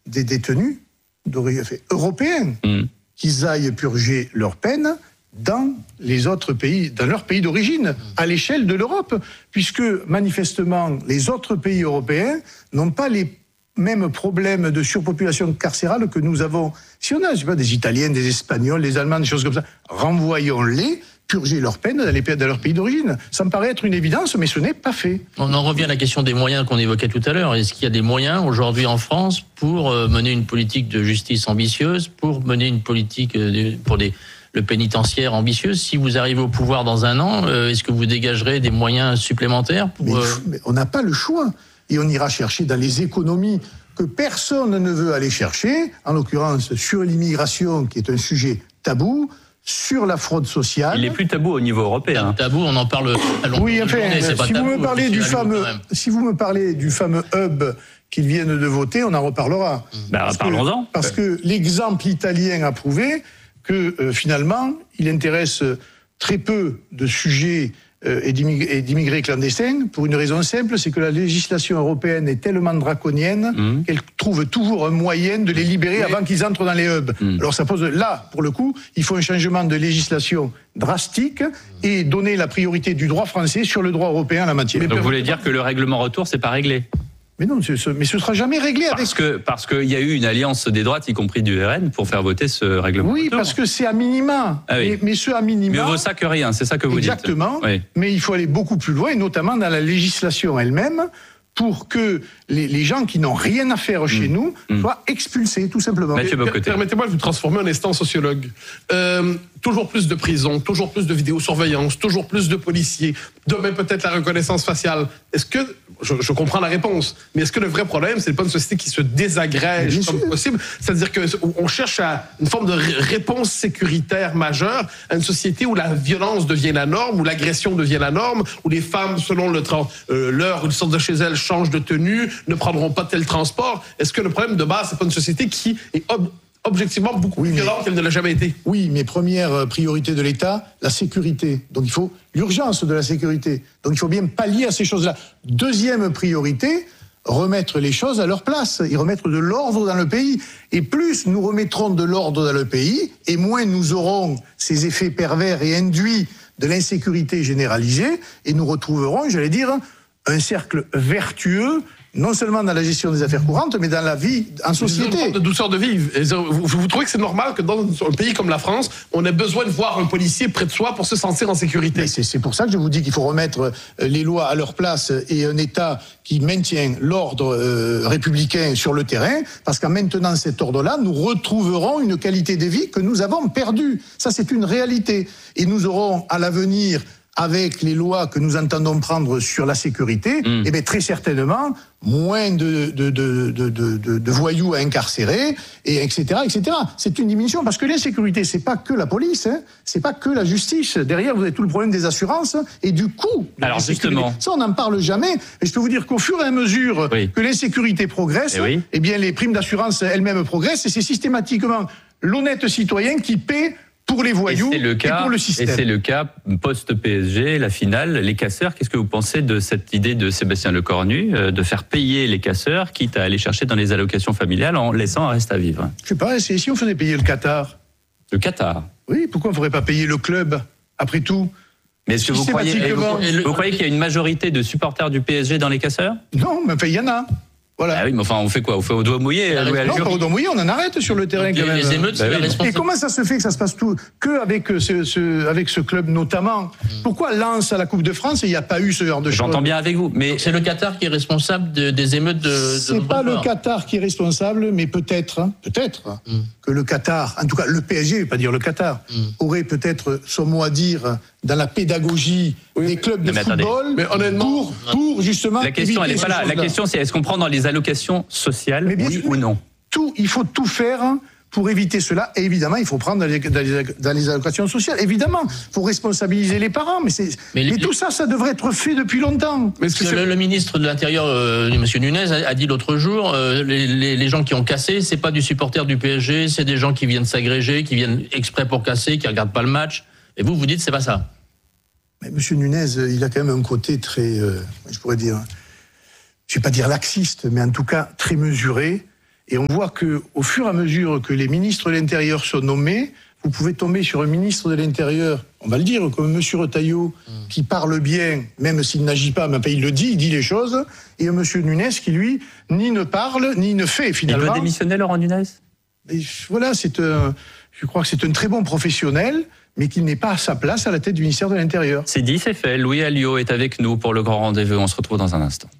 des détenus européens qu'ils aillent purger leur peine dans les autres pays, dans leur pays d'origine, à l'échelle de l'Europe, puisque manifestement les autres pays européens n'ont pas les mêmes problèmes de surpopulation carcérale que nous avons. Si on a, je sais pas, des Italiens, des Espagnols, des Allemands, des choses comme ça, renvoyons-les purger leur peine dans leur pays d'origine. Ça me paraît être une évidence, mais ce n'est pas fait. On en revient à la question des moyens qu'on évoquait tout à l'heure. Est-ce qu'il y a des moyens aujourd'hui en France pour mener une politique de justice ambitieuse, pour mener une politique le pénitentiaire ambitieuse? Si vous arrivez au pouvoir dans un an, est-ce que vous dégagerez des moyens supplémentaires pour... Mais on n'a pas le choix. Et on ira chercher dans les économies que personne ne veut aller chercher, en l'occurrence sur l'immigration, qui est un sujet tabou, sur la fraude sociale. Il est plus tabou au niveau européen. Tabou, on en parle à longueur oui, enfin, de journée, si vous me parlez du fameux hub qu'ils viennent de voter, on en reparlera. Parlons-en. Parce que l'exemple italien a prouvé que finalement, il intéresse très peu de sujets et d'immigrés clandestins, pour une raison simple, c'est que la législation européenne est tellement draconienne qu'elle trouve toujours un moyen de les libérer avant qu'ils entrent dans les hubs. Alors ça pose, là, pour le coup, il faut un changement de législation drastique et donner la priorité du droit français sur le droit européen en la matière. Donc vous voulez dire que le règlement retour, c'est pas réglé? Mais non, mais ce sera jamais réglé avec... Parce qu'il y a eu une alliance des droites, y compris du RN, pour faire voter ce règlement. Oui, retour. parce que c'est à minima. Ah oui. Mais ce à minima... Mieux vaut ça que rien, c'est ça que vous exactement, dites. Exactement. Oui. Mais il faut aller beaucoup plus loin, et notamment dans la législation elle-même, pour que les gens qui n'ont rien à faire chez nous soient expulsés, tout simplement. Permettez-moi de vous transformer en instant sociologue. Toujours plus de prisons, toujours plus de vidéosurveillance, toujours plus de policiers, demain peut-être la reconnaissance faciale. Est-ce que, je comprends la réponse, mais est-ce que le vrai problème, c'est pas une société qui se désagrège comme possible? C'est-à-dire qu'on cherche à une forme de réponse sécuritaire majeure à une société où la violence devient la norme, où l'agression devient la norme, où les femmes, selon l'heure où elles sortent de chez elles, changent de tenue, ne prendront pas tel transport. Est-ce que le problème de base, c'est pas une société qui est objectivement beaucoup plus violente qu'elle ne l'a jamais été? Oui, mais première priorité de l'État, la sécurité. Donc il faut l'urgence de la sécurité. Donc il faut bien pallier à ces choses-là. Deuxième priorité, remettre les choses à leur place et remettre de l'ordre dans le pays. Et plus nous remettrons de l'ordre dans le pays, et moins nous aurons ces effets pervers et induits de l'insécurité généralisée, et nous retrouverons, j'allais dire, un cercle vertueux, non seulement dans la gestion des affaires courantes, mais dans la vie en société. C'est une forme de douceur de vivre. Vous trouvez que c'est normal que dans un pays comme la France, on ait besoin de voir un policier près de soi pour se sentir en sécurité? C'est pour ça que je vous dis qu'il faut remettre les lois à leur place et un État qui maintient l'ordre républicain sur le terrain, parce qu'en maintenant cet ordre-là, nous retrouverons une qualité de vie que nous avons perdue. Ça, c'est une réalité. Et nous aurons à l'avenir, avec les lois que nous entendons prendre sur la sécurité, eh bien, très certainement, moins de voyous à incarcérer, et etc., etc. C'est une diminution, parce que l'insécurité, c'est pas que la police, c'est pas que la justice. Derrière, vous avez tout le problème des assurances et du coût. Alors justement, ça, on n'en parle jamais. Et je peux vous dire qu'au fur et à mesure que l'insécurité progresse, eh bien, les primes d'assurance elles-mêmes progressent, et c'est systématiquement l'honnête citoyen qui paie pour les voyous et pour le système. Et c'est le cas post-PSG, la finale, les casseurs. Qu'est-ce que vous pensez de cette idée de Sébastien Lecornu de faire payer les casseurs, quitte à aller chercher dans les allocations familiales en laissant un reste à vivre? Je sais pas, si on faisait payer le Qatar. Le Qatar? Oui, pourquoi on ne ferait pas payer le club, après tout? Mais est-ce que vous croyez qu'il y a une majorité de supporters du PSG dans les casseurs? Non, mais enfin, il y en a. Voilà. Ah oui, mais enfin, on fait quoi? On fait au doigt mouillé? Non, pas au doigt mouillé, on en arrête sur le terrain quand même. Les émeutes, c'est la responsabilité. Et comment ça se fait que ça se passe tout que avec ce club notamment? Pourquoi Lens à la Coupe de France et il n'y a pas eu ce genre de choses? J'entends bien avec vous, mais c'est le Qatar qui est responsable des émeutes de c'est pas le Qatar qui est responsable, mais peut-être que le Qatar, en tout cas le PSG, je vais pas dire le Qatar, aurait peut-être son mot à dire dans la pédagogie des clubs de football, mais honnêtement, pour justement. La question, elle n'est pas là. La question, c'est est-ce qu'on prend dans les allocations sociales, oui ou non? Il faut tout faire pour éviter cela. Et évidemment, il faut prendre dans les allocations sociales. Évidemment, il faut responsabiliser les parents. Mais tout ça, ça devrait être fait depuis longtemps. Mais le ministre de l'Intérieur, M. Nunez, a dit l'autre jour, les gens qui ont cassé, c'est pas du supporter du PSG, c'est des gens qui viennent s'agréger, qui viennent exprès pour casser, qui regardent pas le match. Et vous dites c'est pas ça. Mais M. Nunez, il a quand même un côté très, je pourrais dire, je vais pas dire laxiste, mais en tout cas très mesuré. Et on voit qu'au fur et à mesure que les ministres de l'Intérieur sont nommés, vous pouvez tomber sur un ministre de l'Intérieur, on va le dire, comme M. Retailleau, qui parle bien, même s'il n'agit pas, mais il le dit, il dit les choses, et un M. Nunes qui, lui, ni ne parle, ni ne fait, finalement. Il peut démissionner, Laurent Nunes ? Et voilà, je crois que c'est un très bon professionnel, mais qui n'est pas à sa place à la tête du ministère de l'Intérieur. C'est dit, c'est fait. Louis Alliot est avec nous pour le grand rendez-vous. On se retrouve dans un instant.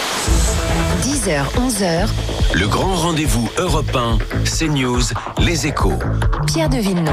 10h, 11h. Le grand rendez-vous Europe 1, CNews, Les Échos. Pierre de Villeneuve.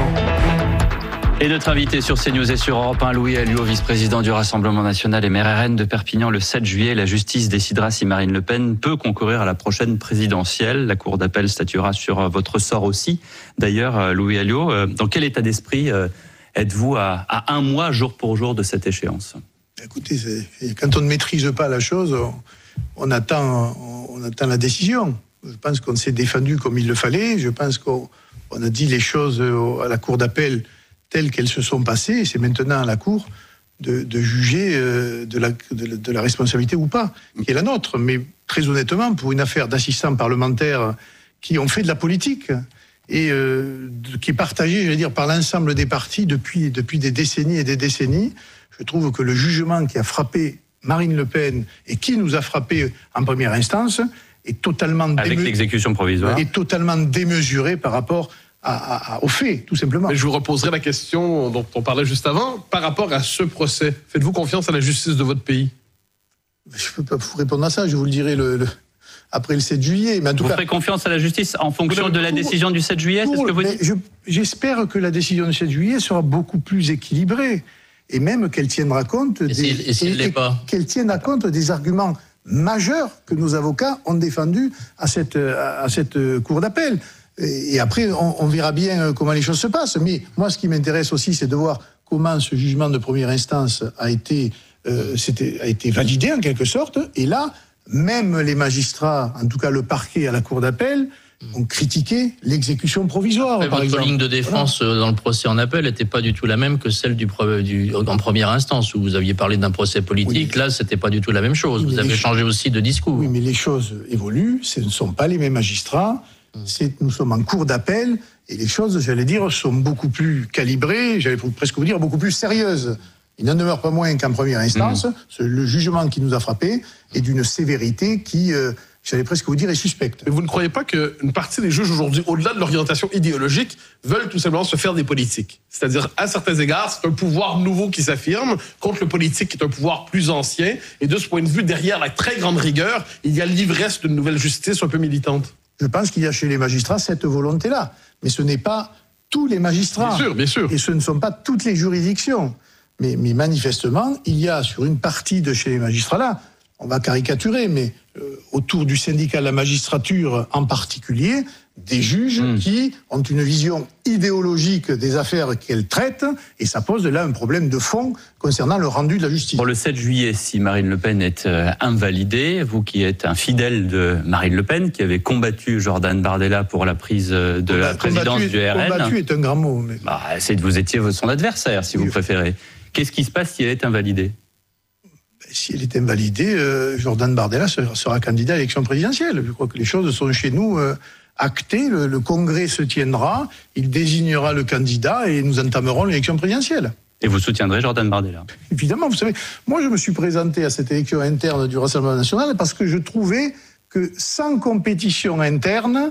Et notre invité sur CNews et sur Europe 1, Louis Alliot, vice-président du Rassemblement national et maire RN de Perpignan. Le 7 juillet, la justice décidera si Marine Le Pen peut concourir à la prochaine présidentielle. La Cour d'appel statuera sur votre sort aussi. D'ailleurs, Louis Alliot, dans quel état d'esprit êtes-vous à un mois, jour pour jour, de cette échéance ? Écoutez, quand on ne maîtrise pas la chose, on attend la décision. Je pense qu'on s'est défendu comme il le fallait. Je pense qu'on a dit les choses à la Cour d'appel telles qu'elles se sont passées. Et c'est maintenant à la Cour de juger de la responsabilité ou pas, qui est la nôtre. Mais très honnêtement, pour une affaire d'assistants parlementaires qui ont fait de la politique et qui est partagée, j'allais dire, par l'ensemble des partis depuis des décennies et des décennies, je trouve que le jugement qui a frappé Marine Le Pen et qui nous a frappé en première instance est totalement avec l'exécution provisoire est totalement démesuré par rapport aux faits, tout simplement. Mais je vous reposerai la question dont on parlait juste avant. Par rapport à ce procès, faites-vous confiance à la justice de votre pays ? Je ne peux pas vous répondre à ça, je vous le dirai après le 7 juillet. Mais en tout vous cas, ferez confiance à la justice en fonction de la décision du 7 juillet, c'est ce que vous dites ? J'espère que la décision du 7 juillet sera beaucoup plus équilibrée. Et même qu'elle tiendra compte qu'elle tienne compte des arguments majeurs que nos avocats ont défendus à cette cour d'appel. Et après, on verra bien comment les choses se passent. Mais moi, ce qui m'intéresse aussi, c'est de voir comment ce jugement de première instance a été validé en quelque sorte. Et là, même les magistrats, en tout cas le parquet à la cour d'appel, ont critiqué l'exécution provisoire. Par exemple. Votre ligne de défense dans le procès en appel n'était pas du tout la même que celle en première instance, où vous aviez parlé d'un procès politique. Oui. Là, c'était pas du tout la même chose. Vous avez changé aussi de discours. Oui, mais les choses évoluent. Ce ne sont pas les mêmes magistrats. Nous sommes en cour d'appel et les choses, j'allais dire, sont beaucoup plus calibrées, j'allais presque vous dire beaucoup plus sérieuses. Il n'en demeure pas moins qu'en première instance, le jugement qui nous a frappés est d'une sévérité qui, j'allais presque vous dire, est suspecte. Mais vous ne croyez pas qu'une partie des juges aujourd'hui, au-delà de l'orientation idéologique, veulent tout simplement se faire des politiques ? C'est-à-dire, à certains égards, c'est un pouvoir nouveau qui s'affirme contre le politique qui est un pouvoir plus ancien. Et de ce point de vue, derrière la très grande rigueur, il y a l'ivresse d'une nouvelle justice un peu militante. Je pense qu'il y a chez les magistrats cette volonté-là. Mais ce n'est pas tous les magistrats. Bien sûr, bien sûr. Et ce ne sont pas toutes les juridictions. Mais manifestement, il y a sur une partie de chez les magistrats-là, on va caricaturer, mais autour du syndicat de la magistrature en particulier, des juges qui ont une vision idéologique des affaires qu'elles traitent, et ça pose là un problème de fond concernant le rendu de la justice. Pour le 7 juillet, si Marine Le Pen est invalidée, vous qui êtes un fidèle de Marine Le Pen, qui avez combattu Jordan Bardella pour la prise de la présidence du RN... Combattu est un grand mot. Mais... vous étiez son adversaire, si vous préférez. Qu'est-ce qui se passe si elle est invalidée ? Si elle est invalidée, Jordan Bardella sera candidat à l'élection présidentielle. Je crois que les choses sont chez nous actées. Le Congrès se tiendra, il désignera le candidat et nous entamerons l'élection présidentielle. Et vous soutiendrez Jordan Bardella ? Évidemment, vous savez, moi je me suis présenté à cette élection interne du Rassemblement national parce que je trouvais que sans compétition interne,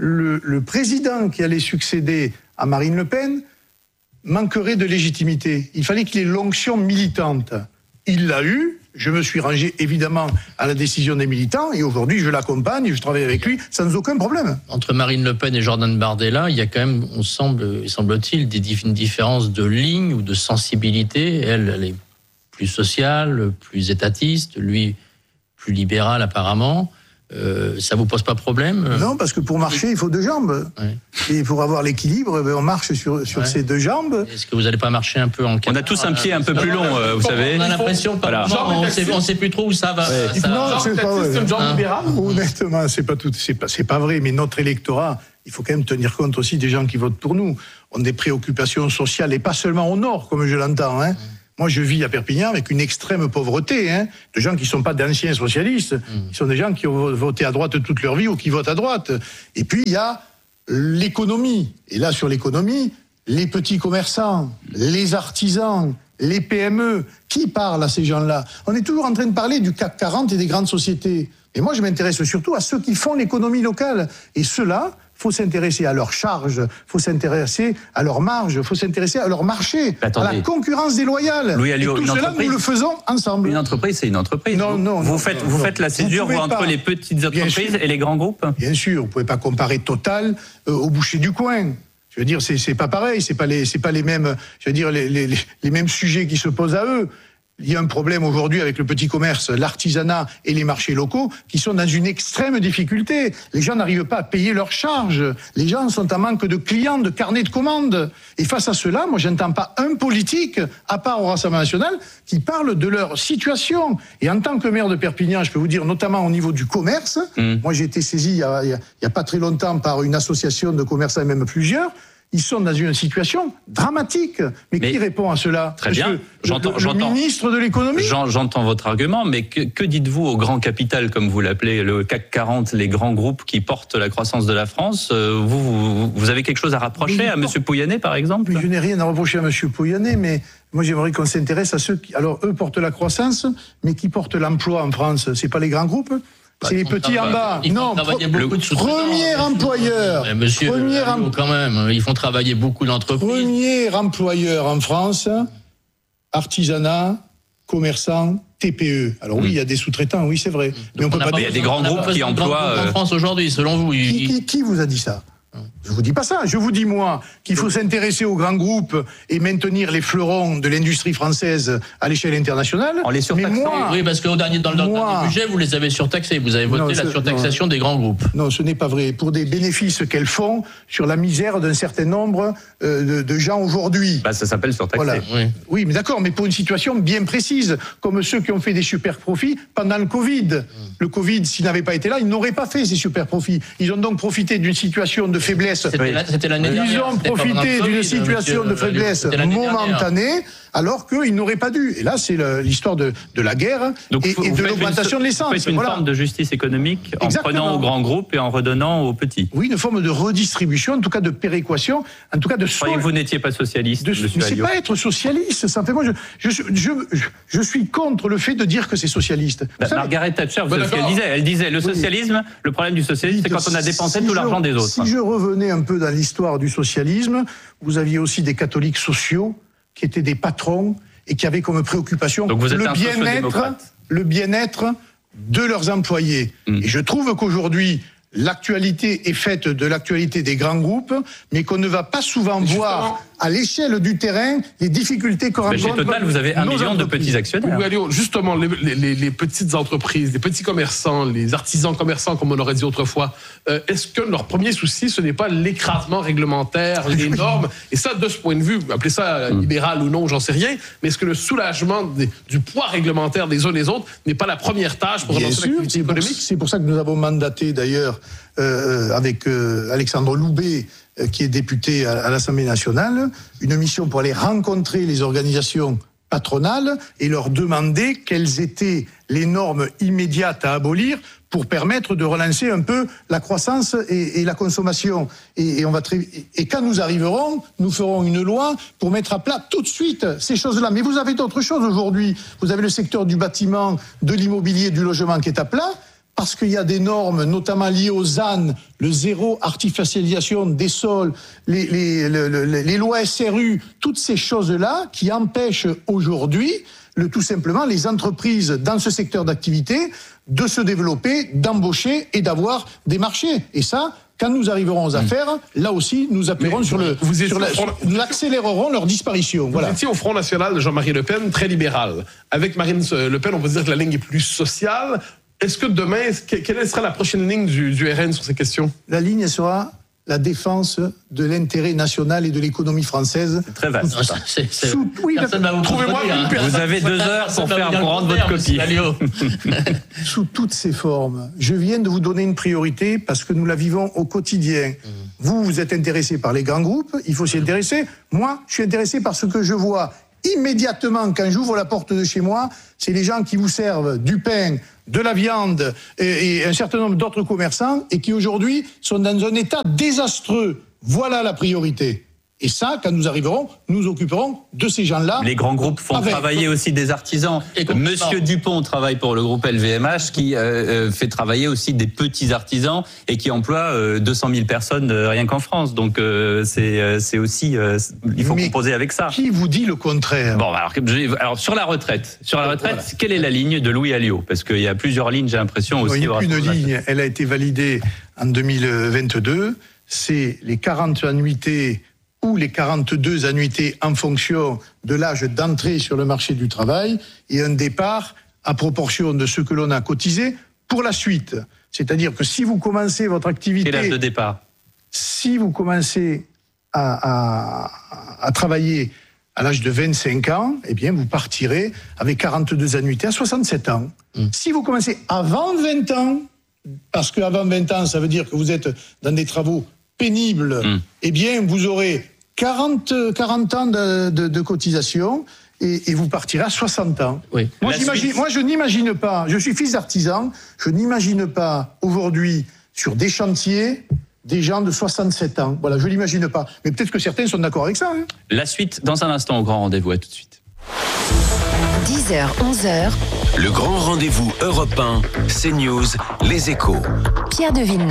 le président qui allait succéder à Marine Le Pen manquerait de légitimité. Il fallait qu'il ait l'onction militante. Il l'a eu. Je me suis rangé évidemment à la décision des militants et aujourd'hui je l'accompagne, je travaille avec lui sans aucun problème. Entre Marine Le Pen et Jordan Bardella, il y a quand même, semble-t-il, une différence de ligne ou de sensibilité. Elle est plus sociale, plus étatiste, lui plus libéral apparemment. Ça vous pose pas problème ? Non, parce que pour marcher, il faut deux jambes. Ouais. Et pour avoir l'équilibre, on marche sur ces deux jambes. Est-ce que vous n'allez pas marcher un peu en canard ? On a tous un pied un peu plus long, vous savez. On a l'impression que on sait plus trop où ça va. Ouais. Non, c'est pas vrai. C'est une jambe libérale. Honnêtement, c'est pas vrai. Mais notre électorat, il faut quand même tenir compte aussi des gens qui votent pour nous. On a des préoccupations sociales et pas seulement au Nord, comme je l'entends. Moi, je vis à Perpignan avec une extrême pauvreté, de gens qui ne sont pas d'anciens socialistes, qui sont des gens qui ont voté à droite toute leur vie ou qui votent à droite. Et puis, il y a l'économie. Et là, sur l'économie, les petits commerçants, les artisans, les PME, qui parlent à ces gens-là? On est toujours en train de parler du CAC 40 et des grandes sociétés. Et moi, je m'intéresse surtout à ceux qui font l'économie locale. Et ceux-là, il faut s'intéresser à leurs charges, il faut s'intéresser à leurs marges, il faut s'intéresser à leur marché, à la concurrence déloyale. Louis Alliot, et tout cela, nous le faisons ensemble. Une entreprise, c'est une entreprise. Non. Vous faites la césure entre les petites entreprises et les grands groupes? Bien sûr, vous ne pouvez pas comparer Total au boucher du coin. Je veux dire, c'est pas pareil, c'est pas les mêmes, je veux dire, les mêmes sujets qui se posent à eux. Il y a un problème aujourd'hui avec le petit commerce, l'artisanat et les marchés locaux qui sont dans une extrême difficulté. Les gens n'arrivent pas à payer leurs charges. Les gens sont en manque de clients, de carnets de commandes. Et face à cela, moi, j'entends pas un politique, à part au Rassemblement national, qui parle de leur situation. Et en tant que maire de Perpignan, je peux vous dire, notamment au niveau du commerce, moi, j'ai été saisi il y a pas très longtemps par une association de commerçants et même plusieurs. Ils sont dans une situation dramatique. Mais qui répond à cela? Très bien. Le ministre de l'économie. J'entends votre argument, mais que dites-vous au grand capital, comme vous l'appelez, le CAC 40, les grands groupes qui portent la croissance de la France? Vous avez quelque chose à rapprocher à M. Pouyanné, par exemple? Je n'ai rien à reprocher à M. Pouyanné, mais moi j'aimerais qu'on s'intéresse à ceux qui... Alors eux portent la croissance, mais qui portent l'emploi en France? C'est pas les grands groupes? C'est les petits en bas. Non, premier employeur. Monsieur, quand même, ils font travailler beaucoup d'entreprises. Premier employeur en France, artisanat, commerçants, TPE. Alors oui, il y a des sous-traitants, oui, c'est vrai. Mais on peut pas. Il y a des grands groupes qui emploient. En France aujourd'hui, selon vous. Qui vous a dit ça? Je vous dis pas ça. Je vous dis, moi, qu'il faut s'intéresser aux grands groupes et maintenir les fleurons de l'industrie française à l'échelle internationale. En les surtaxant. Oui, parce que dans le dernier budget, vous les avez surtaxés. Vous avez voté la surtaxation des grands groupes. Non, ce n'est pas vrai. Pour des bénéfices qu'elles font sur la misère d'un certain nombre de gens aujourd'hui. Ça s'appelle surtaxer. Voilà. Oui, mais d'accord, mais pour une situation bien précise, comme ceux qui ont fait des super profits pendant le Covid. Le Covid, s'il n'avait pas été là, ils n'auraient pas fait ces super profits. Ils ont donc profité d'une situation de faiblesse. C'était l'année dernière. Ils ont profité d'une situation de faiblesse momentanée, alors qu'ils n'auraient pas dû. Et là, c'est l'histoire de la guerre et de l'augmentation de l'essence. Vous faites une forme de justice économique en prenant aux grands groupes et en redonnant aux petits. Oui, une forme de redistribution, en tout cas de péréquation, en tout cas de... Croyez-vous que vous n'étiez pas socialiste, monsieur Mais c'est pas être socialiste, simplement. Je suis contre le fait de dire que c'est socialiste. Margaret Thatcher, vous savez ce qu'elle disait? Elle disait, le socialisme, le problème du socialisme, c'est quand on a dépensé tout l'argent des autres. Si je revenais un peu dans l'histoire du socialisme, vous aviez aussi des catholiques sociaux qui étaient des patrons et qui avaient comme préoccupation le bien-être de leurs employés. Et je trouve qu'aujourd'hui, l'actualité est faite de l'actualité des grands groupes, mais qu'on ne va pas souvent voir à l'échelle du terrain les difficultés qu'on rencontre. Chez Total, vous avez 1 million de petits actionnaires. Justement, les petites entreprises, les petits commerçants, les artisans commerçants, comme on aurait dit autrefois, est-ce que leur premier souci, ce n'est pas l'écrasement réglementaire, les normes? Et ça, de ce point de vue, appelez ça libéral ou non, j'en sais rien, mais est-ce que le soulagement du poids réglementaire des uns et des autres n'est pas la première tâche pour relancer l'activité économique? C'est pour ça que nous avons mandaté d'ailleurs avec Alexandre Loubet, qui est député à l'Assemblée nationale, une mission pour aller rencontrer les organisations patronales et leur demander quelles étaient les normes immédiates à abolir pour permettre de relancer un peu la croissance et la consommation. Et quand nous arriverons, nous ferons une loi pour mettre à plat tout de suite ces choses-là. Mais vous avez d'autres choses aujourd'hui. Vous avez le secteur du bâtiment, de l'immobilier, du logement qui est à plat, parce qu'il y a des normes, notamment liées au ZAN, le zéro artificialisation des sols, les lois SRU, toutes ces choses-là qui empêchent aujourd'hui, tout simplement, les entreprises dans ce secteur d'activité de se développer, d'embaucher et d'avoir des marchés. Et ça, quand nous arriverons aux affaires, là aussi, nous appuierons nous accélérerons leur disparition. Vous étiez au Front National de Jean-Marie Le Pen, très libéral. Avec Marine Le Pen, on peut dire que la ligne est plus sociale. Est-ce que demain, quelle sera la prochaine ligne du RN sur ces questions? La ligne sera la défense de l'intérêt national et de l'économie française. C'est très vaste. Trouvez-moi une personne. Vous avez 2 heures pour rendre votre copie. Sous toutes ces formes. Je viens de vous donner une priorité parce que nous la vivons au quotidien. Vous êtes intéressé par les grands groupes, il faut s'y intéresser. Moi, je suis intéressé par ce que je vois immédiatement, quand j'ouvre la porte de chez moi, c'est les gens qui vous servent du pain, de la viande et un certain nombre d'autres commerçants et qui aujourd'hui sont dans un état désastreux. Voilà la priorité. Et ça, quand nous arriverons, nous occuperons de ces gens-là. Les grands groupes font travailler aussi des artisans. Monsieur Dupont travaille pour le groupe LVMH qui fait travailler aussi des petits artisans et qui emploie 200 000 personnes rien qu'en France. Donc c'est aussi, il faut composer avec ça. Qui vous dit le contraire? Bon, alors sur la retraite, voilà. Quelle est la ligne de Louis Alliot? Parce qu'il y a plusieurs lignes, j'ai l'impression aussi. Il n'y a qu'une ligne, elle a été validée en 2022. C'est les 40 annuités ou les 42 annuités en fonction de l'âge d'entrée sur le marché du travail et un départ à proportion de ce que l'on a cotisé pour la suite. C'est-à-dire que si vous commencez votre activité... Quel âge de départ? Si vous commencez à travailler à l'âge de 25 ans, eh bien vous partirez avec 42 annuités à 67 ans. Si vous commencez avant 20 ans, parce qu'avant 20 ans, ça veut dire que vous êtes dans des travaux pénible, eh bien, vous aurez 40 ans de cotisation et vous partirez à 60 ans. Oui. Moi, je n'imagine pas, je suis fils d'artisan, je n'imagine pas aujourd'hui sur des chantiers des gens de 67 ans. Voilà, je l'imagine pas. Mais peut-être que certains sont d'accord avec ça. Hein. La suite, dans un instant, au grand rendez-vous. À tout de suite. 10h, 11h. Le grand rendez-vous Europe 1, CNews, Les Échos. Pierre de Villeneuve.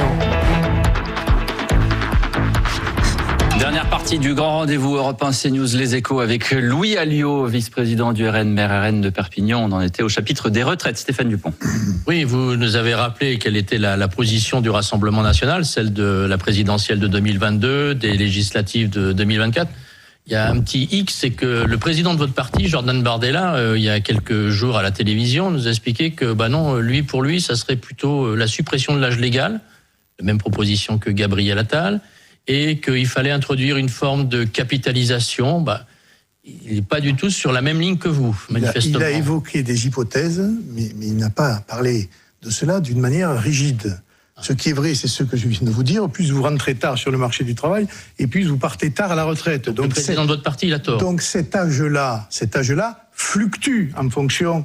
Dernière partie du grand rendez-vous Europe 1 CNews Les Échos avec Louis Alliot, vice-président du RN, maire RN de Perpignan. On en était au chapitre des retraites. Stéphane Dupont. Oui, vous nous avez rappelé quelle était la position du Rassemblement national, celle de la présidentielle de 2022, des législatives de 2024. Il y a un petit X, c'est que le président de votre parti, Jordan Bardella, il y a quelques jours à la télévision, nous a expliqué que non, pour lui, ça serait plutôt la suppression de l'âge légal, la même proposition que Gabriel Attal, et qu'il fallait introduire une forme de capitalisation. Il n'est pas du tout sur la même ligne que vous, manifestement. Il a évoqué des hypothèses, mais il n'a pas parlé de cela d'une manière rigide. Ce qui est vrai, c'est ce que je viens de vous dire. Plus vous rentrez tard sur le marché du travail, et plus vous partez tard à la retraite. Donc le président de votre parti, il a tort. Donc cet âge-là fluctue en fonction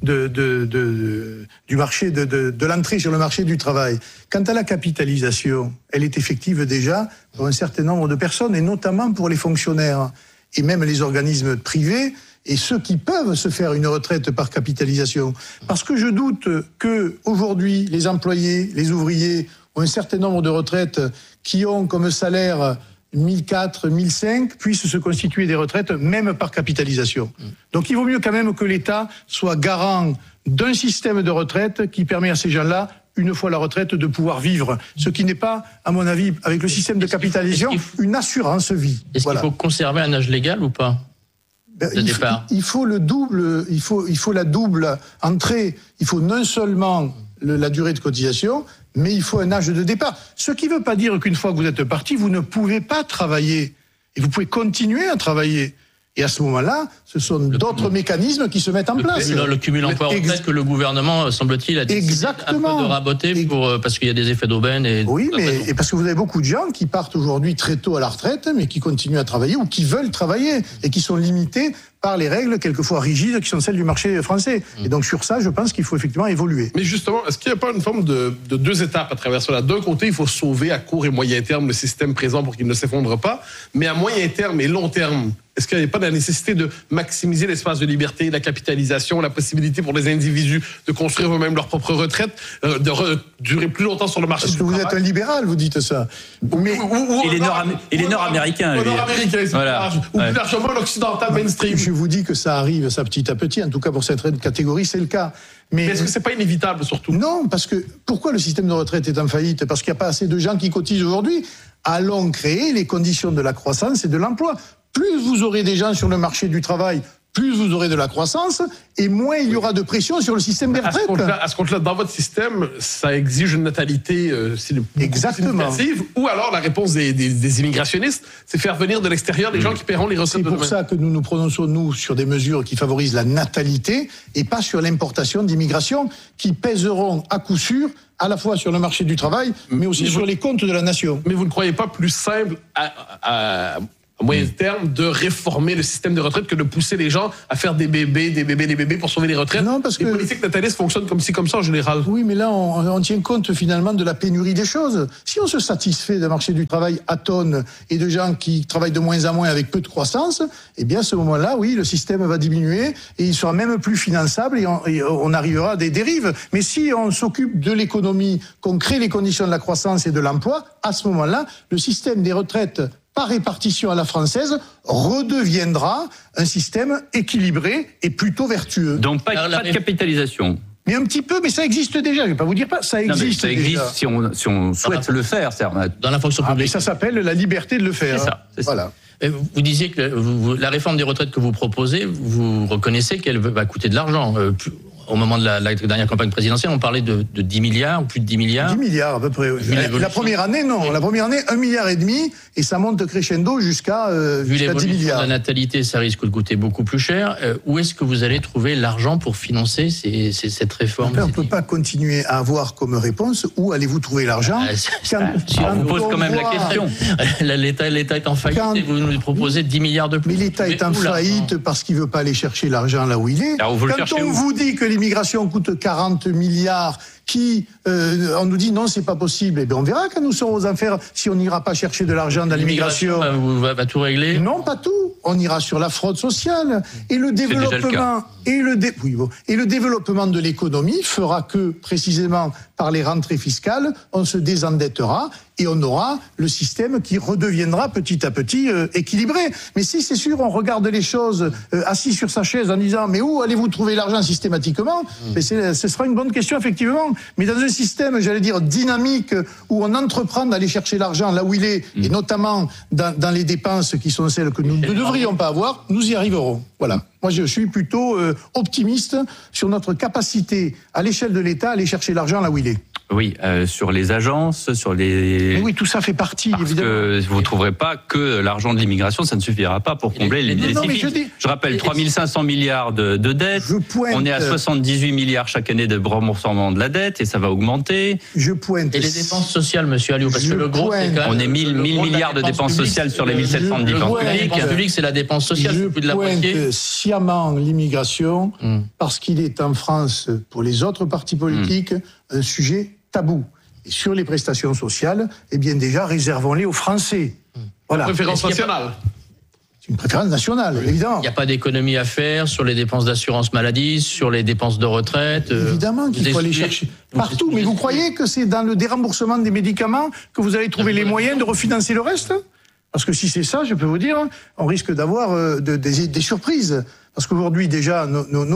du marché, de l'entrée sur le marché du travail. Quant à la capitalisation, elle est effective déjà pour un certain nombre de personnes, et notamment pour les fonctionnaires, et même les organismes privés, et ceux qui peuvent se faire une retraite par capitalisation. Parce que je doute que aujourd'hui, les employés, les ouvriers ont un certain nombre de retraites qui ont comme salaire 1004, 1005, puissent se constituer des retraites même par capitalisation. Donc il vaut mieux quand même que l'État soit garant d'un système de retraite qui permet à ces gens-là, une fois la retraite, de pouvoir vivre. Ce qui n'est pas, à mon avis, avec le système de capitalisation, une assurance vie. Est-ce qu'il faut conserver un âge légal ou pas? Il faut le double, il faut la double entrée. Il faut non seulement la durée de cotisation, mais il faut un âge de départ. Ce qui ne veut pas dire qu'une fois que vous êtes parti, vous ne pouvez pas travailler. Et vous pouvez continuer à travailler. Et à ce moment-là, ce sont d'autres mécanismes qui se mettent en place. Le cumul emploi-retraite que le gouvernement, semble-t-il, a décidé un peu de raboter parce qu'il y a des effets d'aubaine. Oui, mais parce que vous avez beaucoup de gens qui partent aujourd'hui très tôt à la retraite, mais qui continuent à travailler ou qui veulent travailler et qui sont limités par les règles quelquefois rigides qui sont celles du marché français. Et donc sur ça, je pense qu'il faut effectivement évoluer. Mais justement, est-ce qu'il n'y a pas une forme de deux étapes à travers cela? D'un côté, il faut sauver à court et moyen terme le système présent pour qu'il ne s'effondre pas, mais à moyen terme et long terme, est-ce qu'il n'y a pas la nécessité de maximiser l'espace de liberté, la capitalisation, la possibilité pour les individus de construire eux-mêmes leur propre retraite, de durer plus longtemps sur le marché du travail? Parce que vous êtes un libéral, vous dites ça. Mais il est nord-américain, lui. Nord-américain, voilà. Ou plus largement l'occidental mainstream. Je vous dis que ça arrive, ça petit à petit. En tout cas, pour cette catégorie, c'est le cas. Mais est-ce que c'est pas inévitable, surtout? Non, parce que pourquoi le système de retraite est en faillite? Parce qu'il n'y a pas assez de gens qui cotisent aujourd'hui. Allons créer les conditions de la croissance et de l'emploi. Plus vous aurez des gens sur le marché du travail, plus vous aurez de la croissance, et moins il y aura de pression sur le système des retraites. À ce compte-là, dans votre système, ça exige une natalité significative, ou alors la réponse des immigrationnistes, c'est faire venir de l'extérieur des gens qui paieront les recettes de demain. C'est pour ça que nous nous prononçons, nous, sur des mesures qui favorisent la natalité, et pas sur l'importation d'immigration, qui pèseront à coup sûr à la fois sur le marché du travail, mais aussi sur les comptes de la nation. Mais vous ne croyez pas plus simple à moyen terme, de réformer le système de retraite que de pousser les gens à faire des bébés pour sauver les retraites. Non, parce les que politiques natalistes fonctionnent comme ça en général. Oui, mais là, on tient compte finalement de la pénurie des choses. Si on se satisfait d'un marché du travail atone et de gens qui travaillent de moins en moins avec peu de croissance, eh bien, à ce moment-là, oui, le système va diminuer et il sera même plus finançable et on arrivera à des dérives. Mais si on s'occupe de l'économie, qu'on crée les conditions de la croissance et de l'emploi, à ce moment-là, le système des retraites par répartition à la française redeviendra un système équilibré et plutôt vertueux. Donc pas de capitalisation. Mais un petit peu, mais ça existe déjà. Je ne vais pas vous dire pas, ça existe. Non, mais ça existe déjà. si on souhaite le faire. Dans la fonction publique. Mais ça s'appelle la liberté de le faire. C'est ça. Voilà. Vous disiez que la réforme des retraites que vous proposez, vous reconnaissez qu'elle va coûter de l'argent. Au moment de la dernière campagne présidentielle, on parlait de 10 milliards, ou plus de 10 milliards. 10 milliards à peu près. La première année, non. La première année, 1,5 milliard et ça monte crescendo jusqu'à 10 milliards. La natalité, ça risque de coûter beaucoup plus cher. Où est-ce que vous allez trouver l'argent pour financer cette réforme? On ne peut pas continuer à avoir comme réponse où allez-vous trouver l'argent. On vous pose quand même la question. L'État est en faillite et vous nous proposez 10 milliards de plus. Mais l'État est en faillite parce qu'il ne veut pas aller chercher l'argent là où il est. Alors, quand on vous dit que l'immigration coûte 40 milliards, on nous dit non, c'est pas possible. Eh bien, on verra quand nous serons aux affaires si on n'ira pas chercher de l'argent dans l'immigration. Va tout régler? Non, pas tout. On ira sur la fraude sociale et le développement et le développement de l'économie fera que précisément par les rentrées fiscales, on se désendettera et on aura le système qui redeviendra petit à petit équilibré. Mais si c'est sûr, on regarde les choses assis sur sa chaise en disant mais où allez-vous trouver l'argent systématiquement? Mais ce sera une bonne question effectivement. Mais dans un système, j'allais dire dynamique où on entreprend d'aller chercher l'argent là où il est et notamment dans les dépenses qui sont celles que nous ne devrions pas avoir, nous y arriverons. Voilà. Moi, je suis plutôt optimiste sur notre capacité à l'échelle de l'État à aller chercher l'argent là où il est. Oui, sur les agences, sur les... Mais oui, tout ça fait partie, parce évidemment. Que vous ne trouverez pas que l'argent de l'immigration, ça ne suffira pas pour combler les déficits. Je rappelle, 3500 milliards de dettes, on est à 78 milliards chaque année de remboursement de la dette, et ça va augmenter. Et les dépenses sociales, monsieur Alliot, parce que le gros, c'est quand même... On est 1000 milliards de dépenses sociales sur les 1700 de dépenses publiques. La dépense publique, c'est la dépense sociale, c'est plus de la moitié. Je pointe sciemment l'immigration, parce qu'il est en France, pour les autres partis politiques, un sujet tabou. Et sur les prestations sociales, eh bien déjà, réservons-les aux Français. Voilà. Une préférence nationale. C'est une préférence nationale, évidemment. Il n'y a pas d'économie à faire sur les dépenses d'assurance maladie, sur les dépenses de retraite. Évidemment qu'il faut aller chercher partout. Mais vous croyez que c'est dans le déremboursement des médicaments que vous allez trouver les moyens de refinancer le reste? Parce que si c'est ça, je peux vous dire, on risque d'avoir des surprises. Parce qu'aujourd'hui, déjà,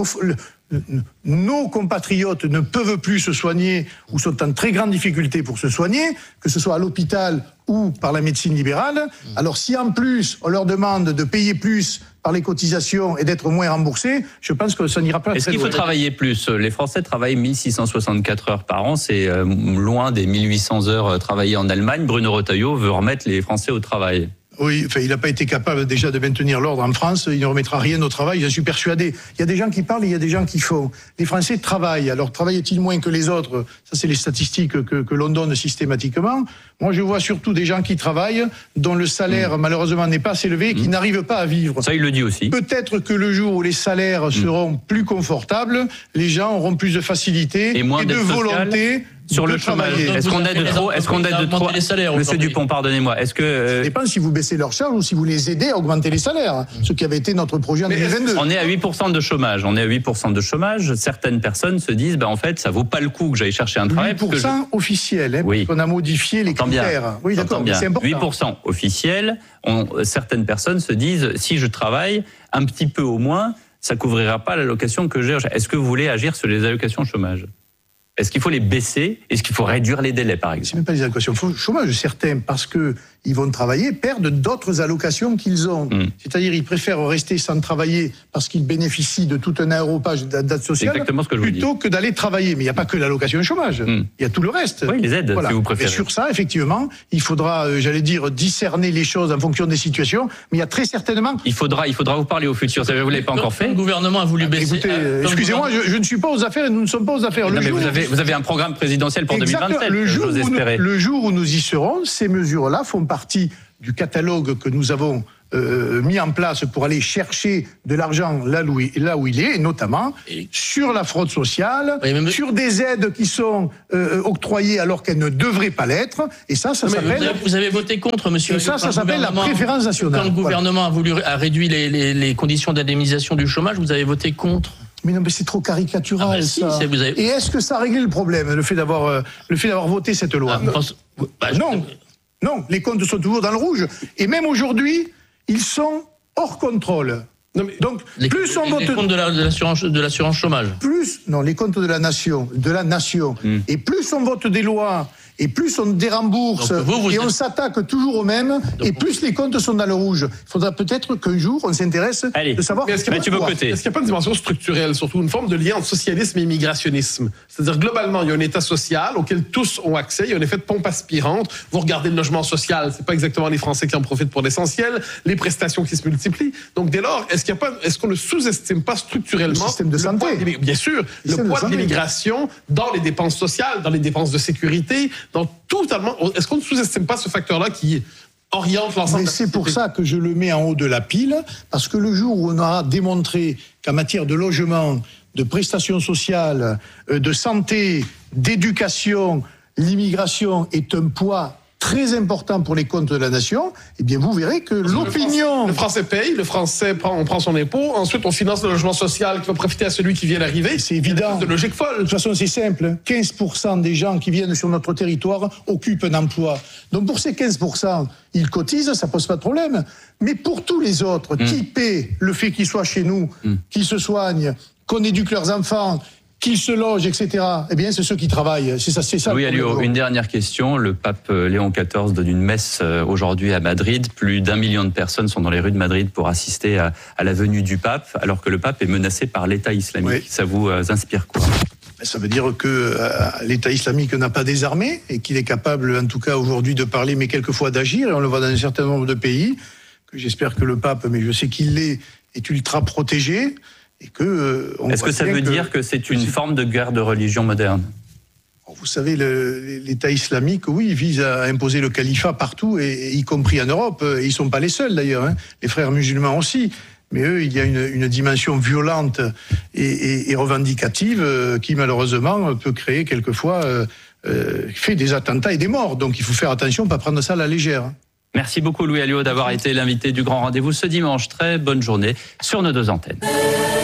nos compatriotes ne peuvent plus se soigner ou sont en très grande difficulté pour se soigner, que ce soit à l'hôpital ou par la médecine libérale. Alors si en plus on leur demande de payer plus par les cotisations et d'être moins remboursés, je pense que ça n'ira pas très loin. Est-ce qu'il faut travailler plus? Les Français travaillent 1664 heures par an, c'est loin des 1800 heures travaillées en Allemagne. Bruno Retailleau veut remettre les Français au travail. Oui, enfin, il n'a pas été capable déjà de maintenir l'ordre en France. Il ne remettra rien au travail, j'en suis persuadé. Il y a des gens qui parlent et il y a des gens qui font. Les Français travaillent. Alors, travaillent-ils moins que les autres? Ça, c'est les statistiques que l'on donne systématiquement. Moi, je vois surtout des gens qui travaillent, dont le salaire, malheureusement, n'est pas assez élevé et qui n'arrivent pas à vivre. Ça, il le dit aussi. Peut-être que le jour où les salaires seront plus confortables, les gens auront plus de facilité et de volonté. Sur le chômage, est-ce qu'on aide trop? Est-ce qu'on aide trop les salaires? Monsieur Dupont, pardonnez-moi. Est-ce que ça dépend si vous baissez leurs charges ou si vous les aidez à augmenter les salaires, ce qui avait été notre projet en 2022. On est à 8% de chômage. Certaines personnes se disent, en fait, ça vaut pas le coup que j'aille chercher un travail. 8% officiel, parce qu'on a modifié les critères. Oui, d'accord, mais c'est important. 8% officiel. Certaines personnes se disent, si je travaille un petit peu au moins, ça couvrira pas l'allocation que j'ai. Est-ce que vous voulez agir sur les allocations chômage? Est-ce qu'il faut les baisser? Est-ce qu'il faut réduire les délais, par exemple? C'est même pas les allocations chômage. Certains, parce que ils vont travailler, perdent d'autres allocations qu'ils ont. C'est-à-dire, ils préfèrent rester sans travailler parce qu'ils bénéficient de tout un aéropage d'aide sociale plutôt que d'aller travailler. Mais il n'y a pas que l'allocation chômage. Il y a tout le reste. Oui, les aides, si vous préférez. Et sur ça, effectivement, il faudra, discerner les choses en fonction des situations. Mais il y a très certainement... Il faudra vous parler au futur. Vous ne l'avez pas encore fait. Le gouvernement a voulu baisser... Écoutez, excusez-moi, je ne suis pas aux affaires et nous ne sommes pas aux affaires. Vous avez un programme présidentiel pour 2027, le jour où nous y serons, ces mesures-là font partie du catalogue que nous avons mis en place pour aller chercher de l'argent là où il est, et notamment sur la fraude sociale, sur des aides qui sont octroyées alors qu'elles ne devraient pas l'être. Et ça s'appelle... Vous avez voté contre, monsieur. Et ça s'appelle la préférence nationale. Quand le gouvernement a réduit les conditions d'indemnisation du chômage, vous avez voté contre. Mais non, mais c'est trop caricatural, ça. Et est-ce que ça a réglé le problème, le fait d'avoir voté cette loi? Non, les comptes sont toujours dans le rouge. Et même aujourd'hui, ils sont hors contrôle. Donc, les comptes de l'assurance chômage. Les comptes de la nation. Et plus on vote des lois, et plus on dérembourse, et on s'attaque toujours au même, et plus les comptes sont dans le rouge. Il faudra peut-être qu'un jour, on s'intéresse de savoir... Est-ce qu'il n'y a pas une dimension structurelle, surtout une forme de lien entre socialisme et immigrationnisme? C'est-à-dire, globalement, il y a un État social auquel tous ont accès, il y a un effet de pompe aspirante. Vous regardez le logement social, c'est pas exactement les Français qui en profitent pour l'essentiel, les prestations qui se multiplient. Donc, dès lors, est-ce qu'on ne sous-estime pas structurellement le système de santé? Bien sûr, le poids de l'immigration dans les dépenses sociales, dans les dépenses de sécurité, est-ce qu'on ne sous-estime pas ce facteur-là qui oriente l'ensemble? Mais c'est pour ça que je le mets en haut de la pile, parce que le jour où on aura démontré qu'en matière de logement, de prestations sociales, de santé, d'éducation, l'immigration est un poids très important pour les comptes de la nation, eh bien vous verrez que l'opinion... Le Français paye, on prend son impôt, ensuite on finance le logement social qui va profiter à celui qui vient d'arriver. C'est évident. De logique folle. De toute façon, c'est simple. 15% des gens qui viennent sur notre territoire occupent un emploi. Donc pour ces 15%, ils cotisent, ça pose pas de problème. Mais pour tous les autres, qui paient le fait qu'ils soient chez nous, qu'ils se soignent, qu'on éduque leurs enfants, qu'ils se logent, etc. Eh bien, c'est ceux qui travaillent. C'est ça. Louis Alliot, une dernière question. Le pape Léon XIV donne une messe aujourd'hui à Madrid. Plus d'1 million de personnes sont dans les rues de Madrid pour assister à la venue du pape, alors que le pape est menacé par l'État islamique. Oui. Ça vous inspire quoi? Ça veut dire que l'État islamique n'a pas désarmé et qu'il est capable, en tout cas aujourd'hui, de parler, mais quelquefois d'agir. Et on le voit dans un certain nombre de pays. Que j'espère que le pape, mais je sais qu'il est ultra protégé. Est-ce que ça veut dire que c'est une forme de guerre de religion moderne? Vous savez, l'État islamique, oui, vise à imposer le califat partout, et y compris en Europe. Ils ne sont pas les seuls, d'ailleurs. Hein. Les frères musulmans aussi. Mais eux, il y a une dimension violente et revendicative qui, malheureusement, peut créer quelquefois fait des attentats et des morts. Donc il faut faire attention, pas prendre ça à la légère. Merci beaucoup Louis Alliot d'avoir été l'invité du Grand Rendez-vous ce dimanche. Très bonne journée sur nos deux antennes.